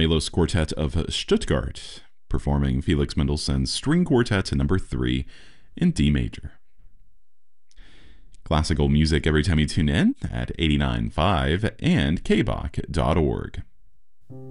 Morelos Quartet of Stuttgart, performing Felix Mendelssohn's String Quartet number 3 in D major. Classical music every time you tune in at 89.5 and kbach.org.